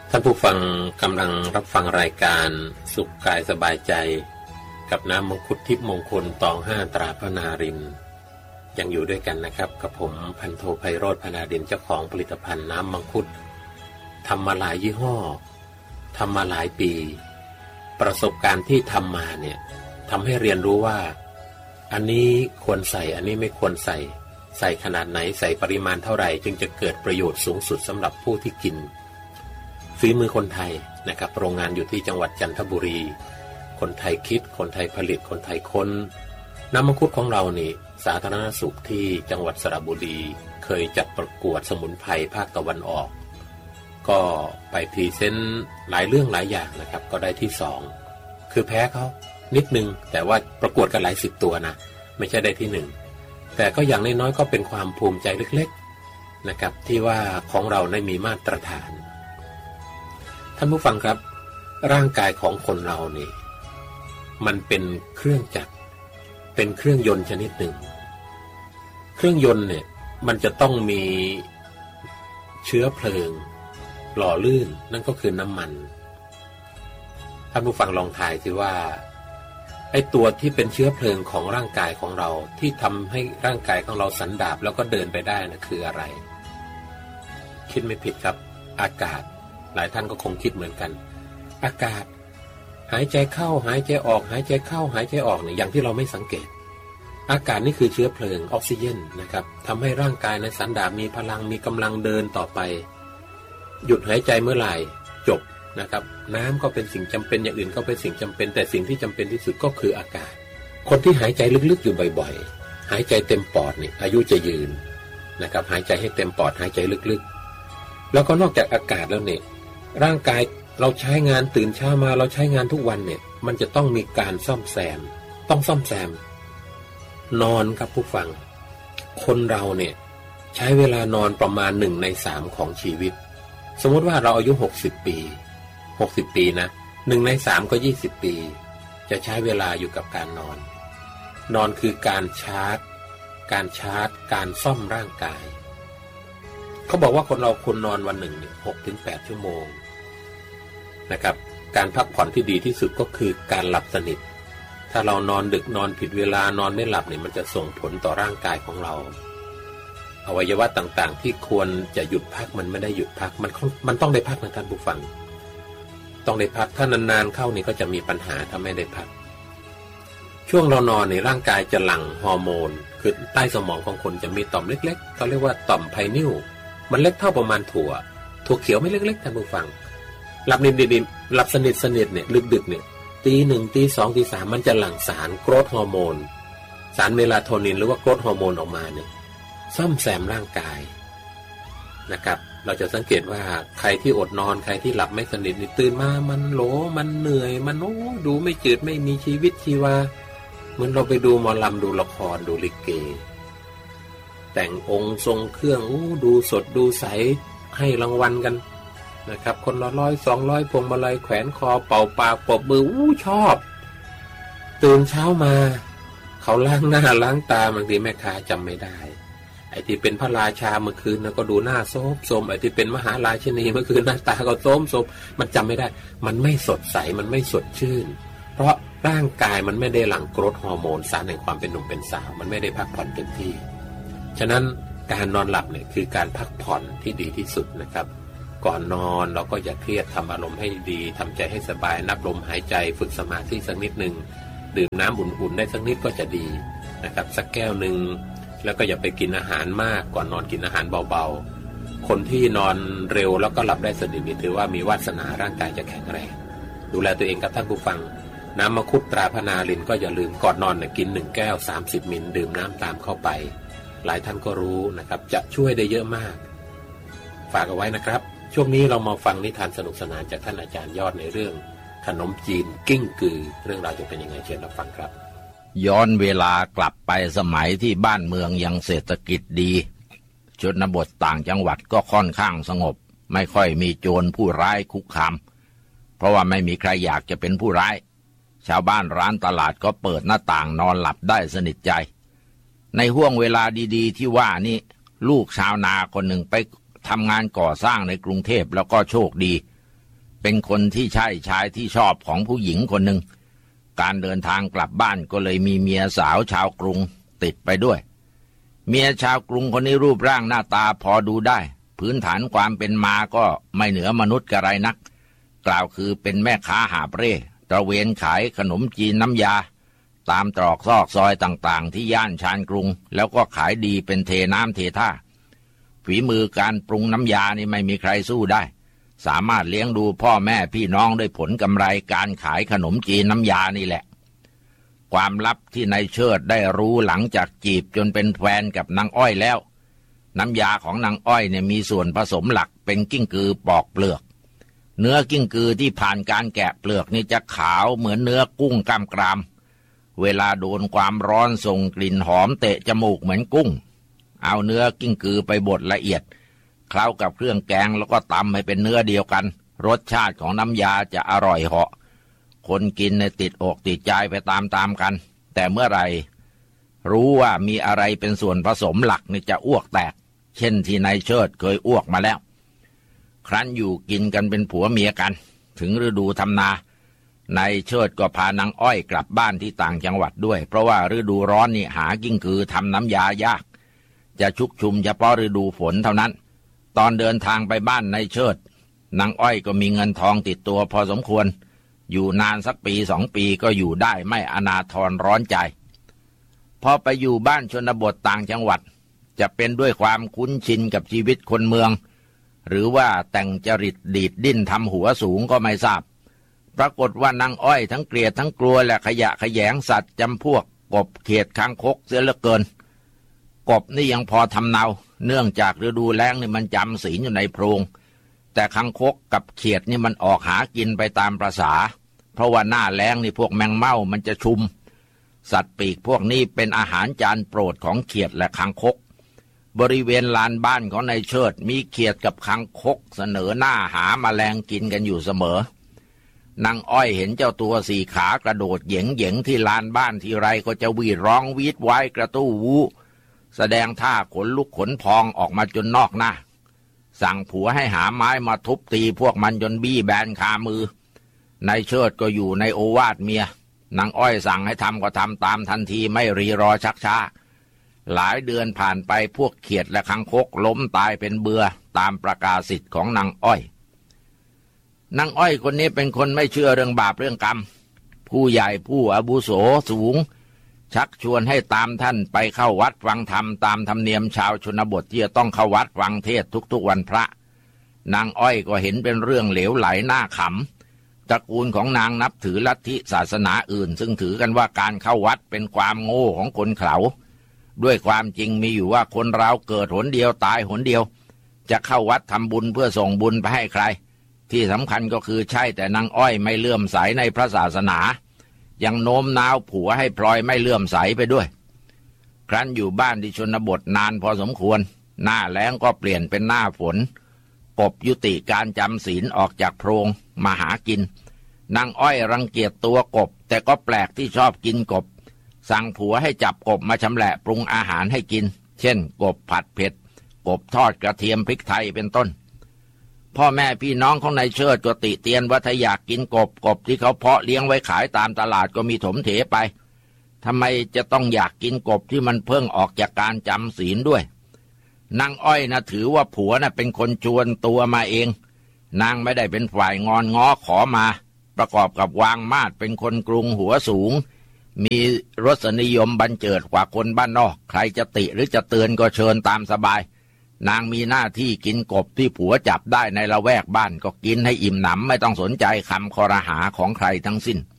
ท่านผู้ฟังกำลังรับฟังรายการสุขกายสบายใจกับน้ำมังคุดทิพย์มงคลตอง5ตราพระนารินทร์ยังอยู่ด้วยกันนะครับกับผมพันโทไพโรจน์พนาดินเจ้าของผลิตภัณฑ์น้ำมังคุดทำมาหลายยี่ห้อทำมาหลายปีประสบการณ์ที่ทำมาเนี่ยทำให้เรียนรู้ว่าอันนี้ควรใส่อันนี้ไม่ควรใส่ขนาดไหนใส่ปริมาณเท่าไหร่จึงจะเกิดประโยชน์สูงสุดสำหรับผู้ที่กินฝีมือคนไทยนะครับโรงงานอยู่ที่จังหวัดจันทบุรีคนไทยคิดคนไทยผลิตคนไทยค้นน้ำมังคุดของเรานี่สาธารณสุขที่จังหวัดสระบุรีเคยจัดประกวดสมุนไพรภาคตะวันออกก็ไปพรีเซนต์หลายเรื่องหลายอย่างนะครับก็ได้ที่2คือแพ้เขานิดนึงแต่ว่าประกวดกันหลาย10ตัวนะไม่ใช่ได้ที่1แต่ก็อย่างน้อยๆก็เป็นความภูมิใจเล็กๆนะครับที่ว่าของเราได้มีมาตรฐานท่านผู้ฟังครับร่างกายของคนเรานี่มันเป็นเครื่องจักรเป็นเครื่องยนต์ชนิดหนึ่งเครื่องยนต์เนี่ยมันจะต้องมีเชื้อเพลิงหล่อลื่นนั่นก็คือน้ำมันท่านผู้ฟังลองทายสิว่าไอ้ตัวที่เป็นเชื้อเพลิงของร่างกายของเราที่ทำให้ร่างกายของเราสันดาปแล้วก็เดินไปได้นะคืออะไรคิดไม่ผิดครับอากาศหลายท่านก็คงคิดเหมือนกันอากาศหายใจเข้าหายใจออกหายใจเข้าหายใจออกเนี่ยอย่างที่เราไม่สังเกตอากาศนี่คือเชื้อเพลิงออกซิเจนนะครับทำให้ร่างกายในสันดาปมีพลังมีกำลังเดินต่อไปหยุดหายใจเมื่อไหร่จบนะครับน้ำก็เป็นสิ่งจำเป็นอย่างอื่นก็เป็นสิ่งจำเป็นแต่สิ่งที่จำเป็นที่สุดก็คืออากาศคนที่หายใจลึกๆอยู่บ่อยๆหายใจเต็มปอดนี่อายุจะยืนนะครับหายใจให้เต็มปอดหายใจลึกๆแล้วก็นอกจากอากาศแล้วเนี่ยร่างกายเราใช้งานตื่นเช้ามาเราใช้งานทุกวันเนี่ยมันจะต้องมีการซ่อมแซมต้องซ่อมแซมนอนครับผู้ฟังคนเราเนี่ยใช้เวลานอนประมาณ1 ใน 3ของชีวิตสมมติว่าเราอายุ60 ปีนะ1 ใน 3ก็20 ปีจะใช้เวลาอยู่กับการนอนคือการชาร์จการซ่อมร่างกายเขาบอกว่าคนเราควรนอนวันหนึ่ง6-8 ชั่วโมงนะครับการพักผ่อนที่ดีที่สุดก็คือการหลับสนิทถ้าเรานอนดึกนอนผิดเวลานอนไม่หลับเนี่ยมันจะส่งผลต่อร่างกายของเราอวัยวะต่างๆที่ควรจะหยุดพักมันไม่ได้หยุดพักมันต้องได้พักนะท่านผู้ฟังต้องได้พักถ้านานๆเข้านี่ก็จะมีปัญหาถ้าไม่ได้พักช่วงเรานอนในร่างกายจะหลั่งฮอร์โมนคือใต้สมองของคนจะมีต่อมเล็กๆเขาเรียกว่าต่อมไพนิลมันเล็กเท่าประมาณถั่วเขียวไม่เล็กๆท่านผู้ฟังหลับนิ่มๆหลับสนิทเนี่ยดึกๆเนี่ยตี 1 ตี 2 ตี 3มันจะหลั่งสารโกรทฮอร์โมนสารเมลาโทนินหรือว่าโกรทฮอร์โมนออกมาเนี่ยซ่อมแซมร่างกายนะครับเราจะสังเกตว่าใครที่อดนอนใครที่หลับไม่สนิทนี่ตื่นมามันโหลมันเหนื่อยมันดูไม่จืดไม่มีชีวิตชีวาเหมือนเราไปดูหมอลำดูละครดูลิเกแต่งองค์ทรงเครื่องดูสดดูใสให้รางวัลกันนะครับคนละ100-200พวงมาลัยแขวนคอเป่าปากปรบมือชอบตื่นเช้ามาเขาล้างหน้าล้างตาบางทีแม่ค้าจำไม่ได้ไอ้ที่เป็นพระราชาเมื่อคืนนะก็ดูหน้าโซมไอ้ที่เป็นมหาราชินีเมื่อคืนหน้าตาก็โซมมันจำไม่ได้มันไม่สดใสมันไม่สดชื่นเพราะร่างกายมันไม่ได้หลั่งโกรทฮอร์โมนสารแห่งความเป็นหนุ่มเป็นสาวมันไม่ได้พักผ่อนเต็มที่ฉะนั้นการนอนหลับเนี่ยคือการพักผ่อนที่ดีที่สุดนะครับก่อนนอนเราก็อย่าเครียดทำอารมณ์ให้ดีทำใจให้สบายนับลมหายใจฝึกสมาธิสักนิดนึงดื่มน้ำอุ่นๆได้สักนิดก็จะดีนะครับสักแก้วนึงแล้วก็อย่าไปกินอาหารมากก่อนนอนกินอาหารเบาๆคนที่นอนเร็วแล้วก็หลับได้สนิทถือว่ามีวาสนาร่างกายจะแข็งแรงดูแลตัวเองครับท่านผู้ฟังน้ำมังคุดตราพนารินก็อย่าลืมก่อนนอนกิน1 แก้ว30 มิลดื่มน้ำตามเข้าไปหลายท่านก็รู้นะครับจะช่วยได้เยอะมากฝากเอาไว้นะครับช่วงนี้เรามาฟังนิทานสนุกสนานจากท่านอาจารย์ยอดในเรื่องขนมจีนกิ้งกือเรื่องราวจะเป็นยังไงเชิญรับฟังครับย้อนเวลากลับไปสมัยที่บ้านเมืองยังเศรษฐกิจดีชนบทต่างจังหวัดก็ค่อนข้างสงบไม่ค่อยมีโจรผู้ร้ายคุกคามเพราะว่าไม่มีใครอยากจะเป็นผู้ร้ายชาวบ้านร้านตลาดก็เปิดหน้าต่างนอนหลับได้สนิทใจในห้วงเวลาดีๆที่ว่านี่ลูกชาวนาคนหนึ่งไปทำงานก่อสร้างในกรุงเทพแล้วก็โชคดีเป็นคนที่ใช่ชายที่ชอบของผู้หญิงคนหนึ่งการเดินทางกลับบ้านก็เลยมีเมียสาวชาวกรุงติดไปด้วยเมียชาวกรุงคนนี้รูปร่างหน้าตาพอดูได้พื้นฐานความเป็นมาก็ไม่เหนือมนุษย์กระไรนักกล่าวคือเป็นแม่ค้าหาบเร่ตระเวนขายขนมจีนน้ำยาตามตรอกซอกซอยต่างๆที่ย่านชานกรุงแล้วก็ขายดีเป็นเทน้ำเทท่าฝีมือการปรุงน้ำยานี่ไม่มีใครสู้ได้สามารถเลี้ยงดูพ่อแม่พี่น้องด้วยผลกำไรการขายขนมจีนน้ำยานี่แหละความลับที่นายเชิดได้รู้หลังจากจีบจนเป็นแฟนกับนางอ้อยแล้วน้ำยาของนางอ้อยเนี่ยมีส่วนผสมหลักเป็นกิ้งกือปอกเปลือกเนื้อกิ้งกือที่ผ่านการแกะเปลือกนี่จะขาวเหมือนเนื้อกุ้งกล้ามกรามเวลาโดนความร้อนส่งกลิ่นหอมเตะจมูกเหมือนกุ้งเอาเนื้อกิ้งกือไปบดละเอียดเคล้ากับเครื่องแกงแล้วก็ตำให้เป็นเนื้อเดียวกันรสชาติของน้ำยาจะอร่อยเหาะคนกินเนี่ยติดอกติดใจไปตามกันแต่เมื่อไหร่รู้ว่ามีอะไรเป็นส่วนผสมหลักนี่จะอ้วกแตกเช่นที่นายเชิดเคยอ้วกมาแล้วครั้นอยู่กินกันเป็นผัวเมียกันถึงฤดูทำนานายเชิดก็พานางอ้อยกลับบ้านที่ต่างจังหวัดด้วยเพราะว่าฤดูร้อนนี่หากิ้งกือทำน้ำยายากจะชุกชุมเฉพาะฤดูฝนเท่านั้นตอนเดินทางไปบ้านนายเชิดนางอ้อยก็มีเงินทองติดตัวพอสมควรอยู่นานสักปี2 ปีก็อยู่ได้ไม่อนาถรร้อนใจพอไปอยู่บ้านชนบทต่างจังหวัดจะเป็นด้วยความคุ้นชินกับชีวิตคนเมืองหรือว่าแต่งจริตดีดดิ้นทำหัวสูงก็ไม่ทราบปรากฏว่านางอ้อยทั้งเกลียดทั้งกลัวและขยะแขยงสัตว์จำพวกกบเขียดคางคกเสียเหลือเกินกบนี่ยังพอทำเนาเนื่องจากฤดูแล้งนี่มันจำศีลอยู่ในโพรงแต่คางคกกับเขียดนี่มันออกหากินไปตามประสาเพราะว่าหน้าแล้งนี่พวกแมงเม่ามันจะชุมสัตว์ปีกพวกนี้เป็นอาหารจานโปรดของเขียดและคางคกบริเวณลานบ้านของนายเชิดมีเขียดกับคางคกเสนอหน้าหาแมลงกินกันอยู่เสมอนางอ้อยเห็นเจ้าตัว4 ขากระโดดเหย่งที่ลานบ้านทีไรก็จะหวีดร้องวีดไว้กระตู้วูแสดงท่าขนลุกขนพองออกมาจนนอกหน้าสั่งผัวให้หาไม้มาทุบตีพวกมันจนบี้แบนคามือนายเชิดก็อยู่ในโอวาทเมียนางอ้อยสั่งให้ทำก็ทำตามทันทีไม่รีรอชักช้าหลายเดือนผ่านไปพวกเขียดและคางคกล้มตายเป็นเบื่อตามประกาศสิทธิ์ของนางอ้อยนางอ้อยคนนี้เป็นคนไม่เชื่อเรื่องบาปเรื่องกรรมผู้ใหญ่ผู้อาวุโสสูงชักชวนให้ตามท่านไปเข้าวัดฟังธรรมตามธรรมเนียมชาวชนบทที่จะต้องเข้าวัดฟังเทศน์ทุกๆวันพระนางอ้อยก็เห็นเป็นเรื่องเหลวไหลน่าขำตระกูลของนางนับถือลัทธิศาสนาอื่นซึ่งถือกันว่าการเข้าวัดเป็นความโง่ของคนเขลาด้วยความจริงมีอยู่ว่าคนเราเกิดหนเดียวตายหนเดียวจะเข้าวัดทำบุญเพื่อส่งบุญไปให้ใครที่สำคัญก็คือใช่แต่นางอ้อยไม่เลื่อมใสในพระศาสนายังโน้มน้าวผัวให้พลอยไม่เลื่อมใสไปด้วยครั้นอยู่บ้านที่ชนบทนานพอสมควรหน้าแล้งก็เปลี่ยนเป็นหน้าฝนกบยุติการจำศีลออกจากโพรงมาหากินนางอ้อยรังเกียจตัวกบแต่ก็แปลกที่ชอบกินกบสั่งผัวให้จับกบมาชำแหละปรุงอาหารให้กินเช่นกบผัดเผ็ดกบทอดกระเทียมพริกไทยเป็นต้นพ่อแม่พี่น้องของนายเชิดก็ติเตียนว่าถ้าอยากกินกบที่เขาเพาะเลี้ยงไว้ขายตามตลาดก็มีถมเถไปทำไมจะต้องอยากกินกบที่มันเพิ่งออกจากการจำศีลด้วยนางอ้อยนะถือว่าผัวนะเป็นคนชวนตัวมาเองนางไม่ได้เป็นฝ่ายงอนง้อขอมาประกอบกับวางมาดเป็นคนกรุงหัวสูงมีรสนิยมบันเจิดกว่าคนบ้านนอกใครจะติหรือจะเตือนก็เชิญตามสบายนางมีหน้าที่กินกบที่ผัวจับได้ในละแวกบ้านก็กินให้อิ่มหนำไม่ต้องสนใจคำคอรหาของใครทั้งสิ้น